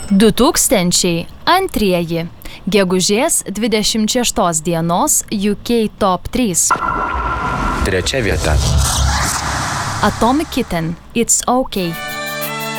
2002. Gegužės 26 dienos UK Top 3. Trečia vieta. Atomic Kitten, It's OK.